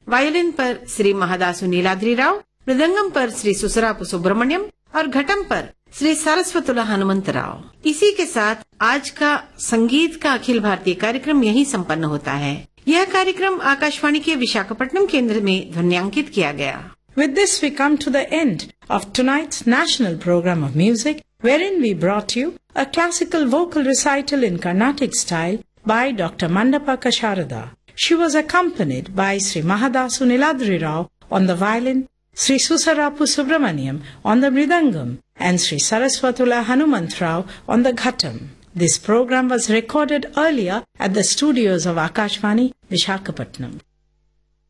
Violin पर श्री महादासु नीलाद्री राव, मृदंगम पर श्री सुसरापु सुब्रमण्यम और घटम पर श्री सरस्वतुला हनुमंत राव। इसी के साथ आज का संगीत का अखिल भारतीय कार्यक्रम यहीं संपन्न होता है। यह कार्यक्रम आकाशवाणी के विशाखापट्टनम केंद्र में ध्वन्यांकित किया गया। With this we come to the end of tonight's national program of music, wherein we brought you a classical vocal recital in Carnatic style by Dr. Mandapaka Sharada. She was accompanied by Sri Mahadasu Niladri Rao on the violin, Sri Susarapu Subramaniam on the mridangam, and Sri Saraswatula Hanumant Rao on the ghatam. This program was recorded earlier at the studios of Akashvani, Visakhapatnam.